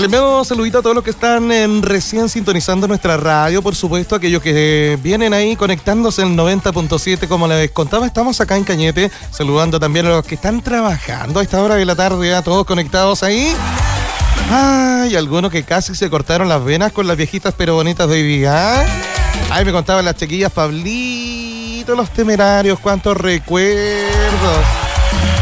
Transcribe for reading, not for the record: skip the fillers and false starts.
Tremendo saludito a todos los que están recién sintonizando nuestra radio, por supuesto, aquellos que vienen ahí conectándose en el 90.7, como les contaba, estamos acá en Cañete, saludando también a los que están trabajando a esta hora de la tarde, a todos conectados ahí. Ay, algunos que casi se cortaron las venas con las viejitas pero bonitas de hoy día. Ay, me contaban las chiquillas, Pablito, los Temerarios, cuántos recuerdos.